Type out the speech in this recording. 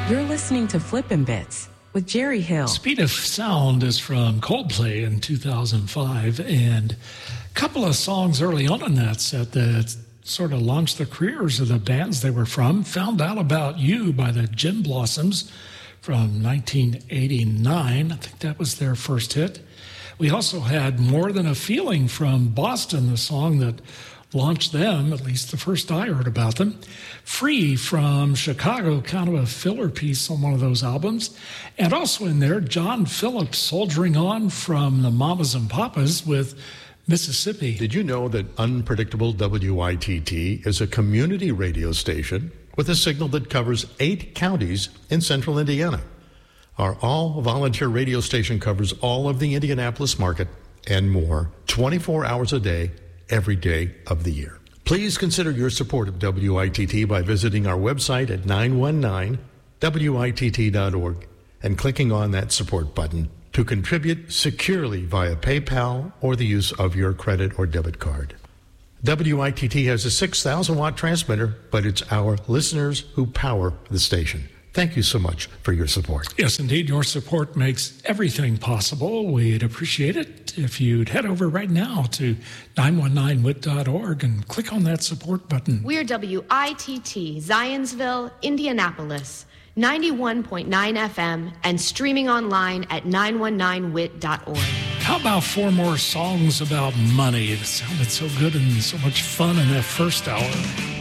You're listening to Flippin' Bits with Jerry Hill. Speed of Sound is from Coldplay in 2005, and a couple of songs early on in that set that sort of launched the careers of the bands they were from. Found Out About You by the Gin Blossoms from 1989. I think that was their first hit. We also had More Than a Feeling from Boston, the song that launched them, at least the first I heard about them. Free from Chicago, kind of a filler piece on one of those albums. And also in there, John Phillips, Soldiering On from the Mamas and Papas with Mississippi. Did you know that Unpredictable WITT is a community radio station with a signal that covers 8 counties in central Indiana? Our all-volunteer radio station covers all of the Indianapolis market and more, 24 hours a day, every day of the year. Please consider your support of WITT by visiting our website at 919witt.org and clicking on that support button to contribute securely via PayPal or the use of your credit or debit card. WITT has a 6,000-watt transmitter, but it's our listeners who power the station. Thank you so much for your support. Yes, indeed. Your support makes everything possible. We'd appreciate it if you'd head over right now to 919witt.org and click on that support button. We're WITT, Zionsville, Indianapolis, 91.9 FM, and streaming online at 919witt.org. How about 4 more songs about money? It sounded so good and so much fun in that first hour.